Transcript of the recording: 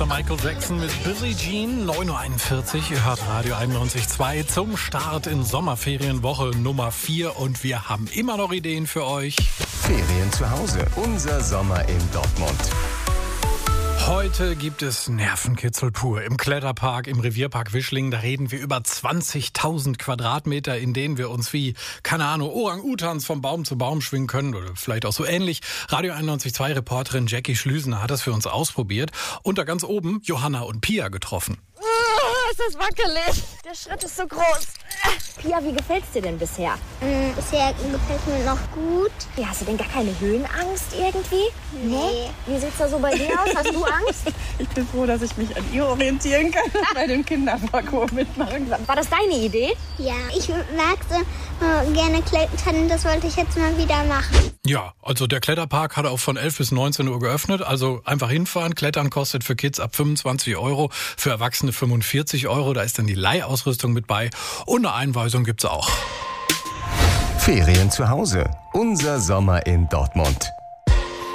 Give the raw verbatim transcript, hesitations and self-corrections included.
Mister Michael Jackson mit Billie Jean, neun Uhr einundvierzig. Ihr hört Radio einundneunzig Komma zwei zum Start in Sommerferienwoche Nummer vier. Und wir haben immer noch Ideen für euch. Ferien zu Hause, unser Sommer in Dortmund. Heute gibt es Nervenkitzel pur. Im Kletterpark, im Revierpark Wischlingen, da reden wir über zwanzigtausend Quadratmeter, in denen wir uns wie, keine Ahnung, Orang-Utans vom Baum zu Baum schwingen können oder vielleicht auch so ähnlich. Radio einundneunzig Komma zwei Reporterin Jackie Schlüsener hat das für uns ausprobiert und da ganz oben Johanna und Pia getroffen. Ist das wackelig. Der Schritt ist so groß. Pia, wie gefällt's dir denn bisher? Mm, bisher gefällt mir noch gut. Ja, hast du denn gar keine Höhenangst irgendwie? Nee. Wie sieht's da so bei dir aus? Hast du Angst? Ich bin froh, dass ich mich an ihr orientieren kann und bei dem Kinderparcours mitmachen kann. War das deine Idee? Ja, ich mag so äh, gerne klettern. Das wollte ich jetzt mal wieder machen. Ja, also der Kletterpark hat auch von elf bis neunzehn Uhr geöffnet. Also einfach hinfahren. Klettern kostet für Kids ab fünfundzwanzig Euro, für Erwachsene fünfundvierzig Euro. Da ist dann die Leihausrüstung mit bei. Und eine Einweisung gibt's auch. Ferien zu Hause, unser Sommer in Dortmund.